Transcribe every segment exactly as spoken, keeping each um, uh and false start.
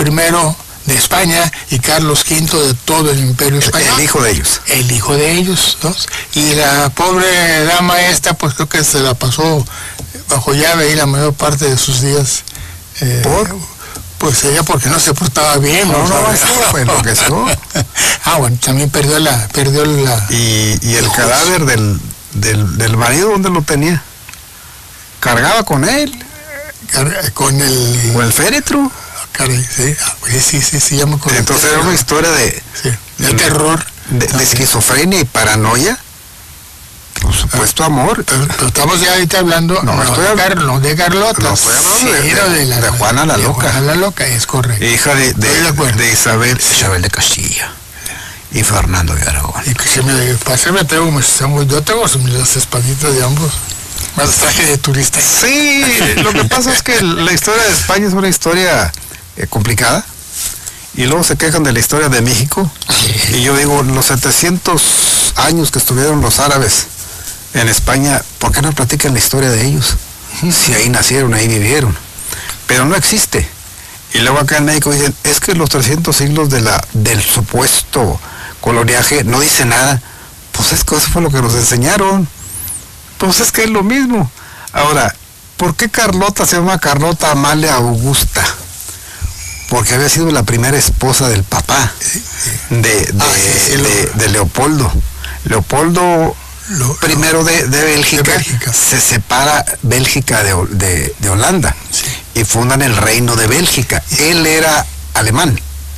primero de España y Carlos quinto de todo el imperio español. El hijo de ellos. El hijo de ellos, ¿no? Y la pobre dama esta, pues creo que se la pasó bajo llave ahí la mayor parte de sus días. Eh, ¿Por? Pues ella porque no se portaba bien. No, no, no, no, pues enloqueció. Ah, bueno, también perdió la... Perdió la y, y el cadáver del, del, del marido, ¿dónde lo tenía? ¿Cargaba con él? Con el... ¿Con el féretro? Caray, sí, sí, sí, sí, ya me acuerdo. Entonces era una historia de... Sí, de, de terror. De, de esquizofrenia y paranoia. Por supuesto, amor. Pero, pero estamos ya ahorita hablando no, no, estoy de, Car no, de Carlota. No, estoy hablando sí, de, de, de, la, de Juana la de Loca. Juana la Loca, es correcto. Hija de, de, de, de Isabel, Isabel de Castilla y Fernando de Aragón. Y que se me pase, me tengo, yo tengo las espaditas de ambos. Más traje de turista. Sí, lo que pasa es que la historia de España es una historia eh, complicada. Y luego se quejan de la historia de México. Y yo digo, los setecientos años que estuvieron los árabes en España, ¿por qué no platican la historia de ellos? Si ahí nacieron, ahí vivieron. Pero no existe. Y luego acá en México dicen, es que los trescientos siglos de la, del supuesto coloniaje no dice nada. Pues es que eso fue lo que nos enseñaron. Pues es que es lo mismo. Ahora, ¿por qué Carlota se llama Carlota Amalia Augusta? Porque había sido la primera esposa del papá de, de, ah, sí, sí, de, de Leopoldo. Leopoldo lo, primero de, de, Bélgica, de Bélgica, se separa Bélgica de, de, de Holanda, sí, y fundan el reino de Bélgica. Él era alemán.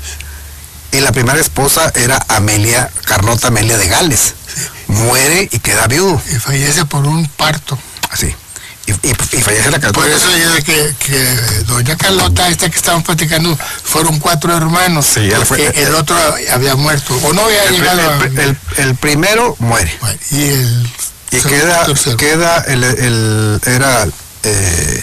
Y la primera esposa era Amelia, Carlota Amelia de Gales. Sí. Muere y queda viudo. Y fallece por un parto. Así. Y, y, y fallece la Carlota. Por eso dice que, que doña Carlota, esta que estaban platicando, fueron cuatro hermanos. Sí, él fue, el, el otro había muerto. O no había el, llegado el, el, el primero muere. Bueno, y el y queda, queda el, el era eh,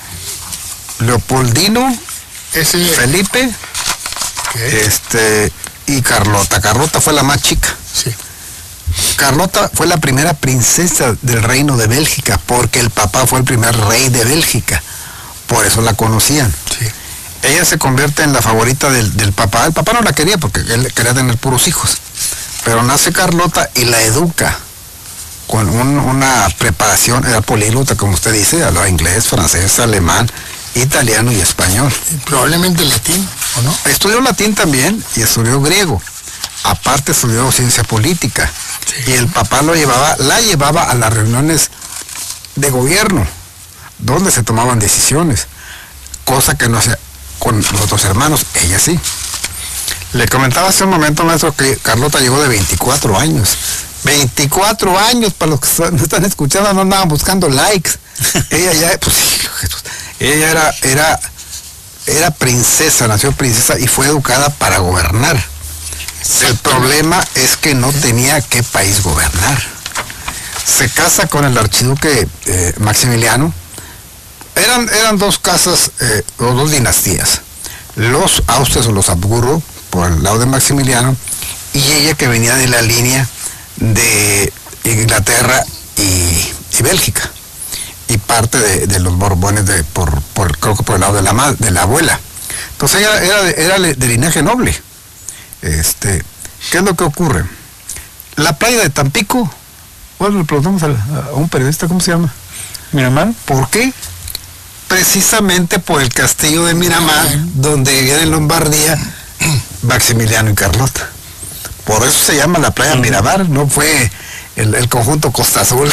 Leopoldino, ese Felipe, ¿qué? este y Carlota. Carlota fue la más chica. Sí. Carlota fue la primera princesa del reino de Bélgica, porque el papá fue el primer rey de Bélgica, por eso la conocían. Sí. Ella se convierte en la favorita del, del papá. El papá no la quería porque él quería tener puros hijos, pero nace Carlota y la educa con un, una preparación, era políglota, como usted dice, hablaba inglés, francés, alemán, italiano y español. Y probablemente latín, ¿o no? Estudió latín también y estudió griego. Aparte estudió ciencia política. Sí. Y el papá lo llevaba, la llevaba a las reuniones de gobierno, donde se tomaban decisiones, cosa que no hacía con los otros hermanos, ella sí. Le comentaba hace un momento, maestro, que Carlota llegó de veinticuatro años. veinticuatro años, para los que no están escuchando, no andaban buscando likes. Ella ya, pues ella era, era, era princesa, nació princesa y fue educada para gobernar. El problema es que no tenía qué país gobernar. Se casa con el archiduque eh, Maximiliano. Eran, eran dos casas, eh, o dos dinastías. Los Austrias o los Habsburgo, por el lado de Maximiliano, y ella que venía de la línea de Inglaterra y, y Bélgica. Y parte de, de los Borbones, de, por, por, creo que por el lado de la, de la abuela. Entonces ella era, era de, de linaje noble. Este, ¿qué es lo que ocurre? La playa de Tampico, bueno, le preguntamos a, a un periodista, ¿cómo se llama? Miramar. ¿Por qué? Precisamente por el castillo de Miramar, donde vivían en Lombardía Maximiliano y Carlota. Por eso se llama la playa Miramar, no fue el, el conjunto Costa Azul.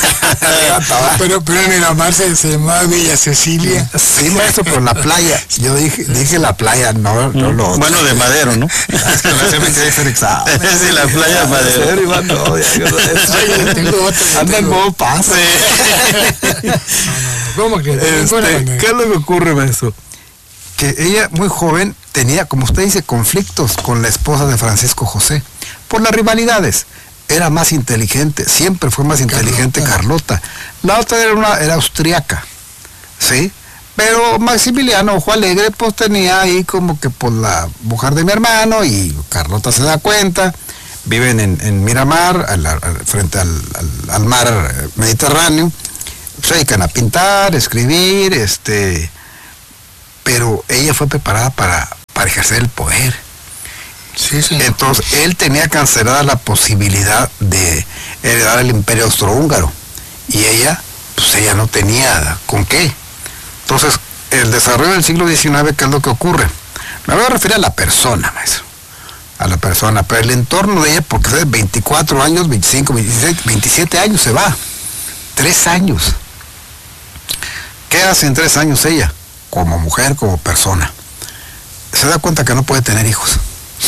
pero, pero en Miramar se, se llamaba Villa Cecilia. Sí, maestro, pero la playa. Yo dije, dije la playa, no, no lo otro. Bueno, de Madero, ¿no? Es que no se me quiere hacer examen. Sí, la playa de Madero. Iván, no, ya, yo no, Oye, tengo otra. Anda en modo paz. Sí. No, no, ¿cómo que? Este, ¿qué es lo que ocurre, maestro? Que ella, muy joven, tenía, como usted dice, conflictos con la esposa de Francisco José, por las rivalidades. Era más inteligente, siempre fue más inteligente Carlota. Carlota. La otra era una, era austriaca, ¿sí? Pero Maximiliano, ojo alegre, pues tenía ahí como que por la mujer de mi hermano, y Carlota se da cuenta, viven en, en Miramar, al, al, frente al, al, al mar Mediterráneo, se dedican a pintar, escribir, este... pero ella fue preparada para, para para ejercer el poder. Sí, sí. Entonces, él tenía cancelada la posibilidad de heredar el imperio austrohúngaro. Y ella, pues ella no tenía con qué. Entonces, el desarrollo del siglo diecinueve, ¿qué es lo que ocurre? Me voy a referir a la persona, maestro. A la persona, pero el entorno de ella, porque es veinticuatro años, veinticinco, veintiséis, veintisiete años se va. Tres años. ¿Qué hace en tres años ella? Como mujer, como persona. Se da cuenta que no puede tener hijos.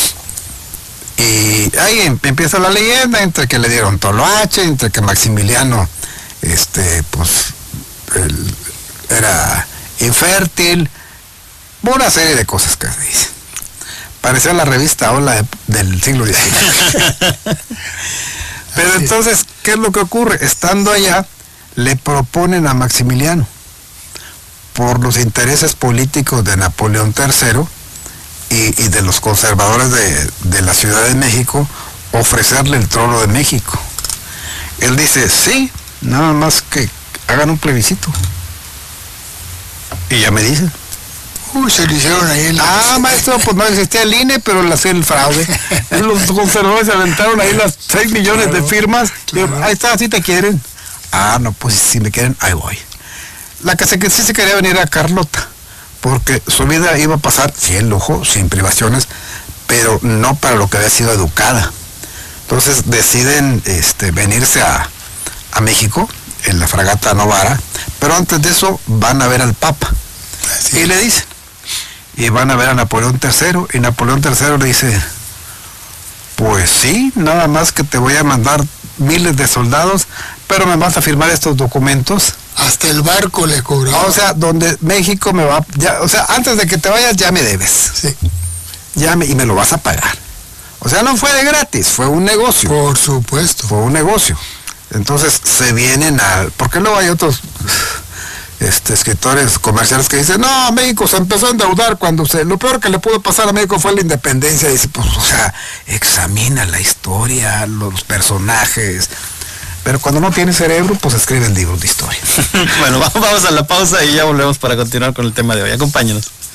Y ahí em- empieza la leyenda, entre que le dieron toloache, entre que Maximiliano, este, pues, él era infértil, una serie de cosas que se dicen. Parecía la revista Hola de- del siglo diecinueve. Pero entonces, ¿qué es lo que ocurre? Estando allá, le proponen a Maximiliano, por los intereses políticos de Napoleón tercero y, y de los conservadores de, de la Ciudad de México, ofrecerle el trono de México. Él dice, sí, nada más que hagan un plebiscito. Y ya me dicen. Uy, se lo hicieron ahí en la... Ah, maestro, pues no existía el I N E, pero le hacía el fraude. Los conservadores se aventaron ahí las seis millones de Claro, firmas. claro. Y, ahí está, si te quieren. Ah, no, pues si me quieren, ahí voy. La que, se, que sí se quería venir era Carlota, porque su vida iba a pasar sin lujo, sin privaciones, pero no para lo que había sido educada. Entonces deciden este, venirse a, a México, en la fragata Novara, pero antes de eso van a ver al Papa. Así Y es. le dicen, y van a ver a Napoleón tercero, y Napoleón tercero le dice, pues sí, nada más que te voy a mandar miles de soldados, pero me vas a firmar estos documentos. Hasta el barco le cobró. O sea, donde México me va, ya, o sea, antes de que te vayas ya me debes, Sí, ya me, y me lo vas a pagar. O sea, no fue de gratis, fue un negocio, por supuesto. fue un negocio. Entonces se vienen al, porque luego hay otros este, escritores comerciales que dicen, no, México se empezó a endeudar cuando se, lo peor que le pudo pasar a México fue la independencia. Y dice, pues, o sea, examina la historia, los personajes. Pero cuando no tiene cerebro, pues escribe el libro de historia. Bueno, vamos a la pausa y ya volvemos para continuar con el tema de hoy. Acompáñenos.